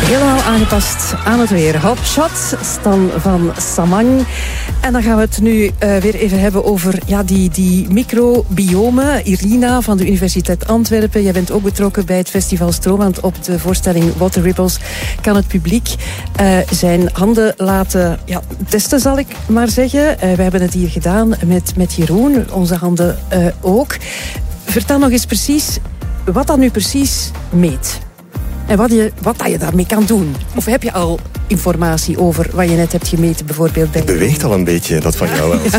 Helemaal aangepast aan het weer. Hot Shot, Stan van Samang. En dan gaan we het nu weer even hebben over die microbiomen. Irina van de Universiteit Antwerpen. Jij bent ook betrokken bij het festival Stroom. Want op de voorstelling Water Ripples kan het publiek zijn handen laten testen, zal ik maar zeggen. We hebben het hier gedaan met Jeroen. Onze handen ook. Vertel nog eens precies wat dat nu precies meet. En wat dat je daarmee kan doen. Of heb je al informatie over wat je net hebt gemeten, bijvoorbeeld bij... Het beweegt al een beetje, dat van jou wel.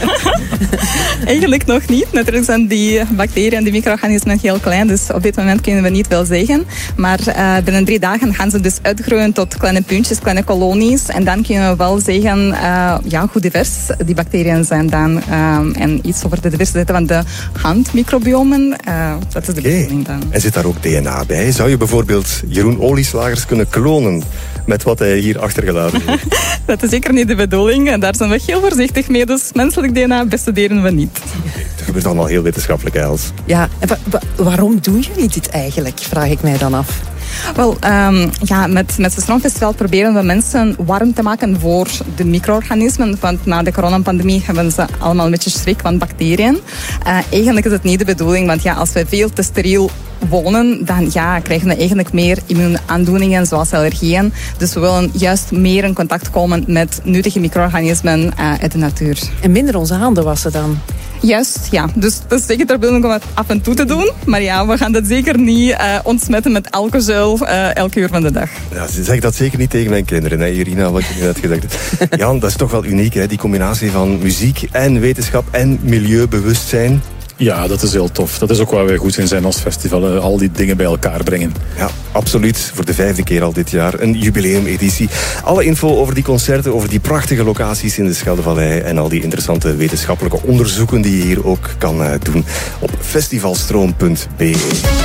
Eigenlijk nog niet. Natuurlijk zijn die bacteriën en die micro-organismen heel klein, dus op dit moment kunnen we niet veel zeggen. Maar binnen 3 dagen gaan ze dus uitgroeien tot kleine puntjes, kleine kolonies. En dan kunnen we wel zeggen hoe divers die bacteriën zijn dan. En iets over de diversiteit van de handmicrobiomen. Dat is de bedoeling dan. En zit daar ook DNA bij? Zou je bijvoorbeeld Jeroen Olieslagers kunnen klonen met wat hij hier achtergelaten heeft? Dat is zeker niet de bedoeling. En daar zijn we heel voorzichtig mee. Dus menselijk DNA bestuderen we niet. Het gebeurt allemaal heel wetenschappelijk, Els. Ja, en waarom doen jullie dit eigenlijk? Vraag ik mij dan af. Wel, met het Stroomfestival proberen we mensen warm te maken voor de micro-organismen. Want na de coronapandemie hebben ze allemaal een beetje schrik van bacteriën. Eigenlijk is het niet de bedoeling, want als we veel te steriel wonen, dan krijgen we eigenlijk meer immuunaandoeningen zoals allergieën. Dus we willen juist meer in contact komen met nuttige micro-organismen uit de natuur. En minder onze handen wassen dan? Juist, ja. Dus dat is zeker de bedoeling om het af en toe te doen. Maar we gaan dat zeker niet ontsmetten met alcohol elke uur van de dag. Ja, zeg dat zeker niet tegen mijn kinderen, hè, Irina, wat je net gezegd hebt. Jan, dat is toch wel uniek, hè, die combinatie van muziek en wetenschap en milieubewustzijn. Ja, dat is heel tof. Dat is ook waar wij goed in zijn als festival. Al die dingen bij elkaar brengen. Ja, absoluut. Voor de 5e keer al dit jaar. Een jubileumeditie. Alle info over die concerten, over die prachtige locaties in de Scheldevallei en al die interessante wetenschappelijke onderzoeken die je hier ook kan doen op festivalstroom.be.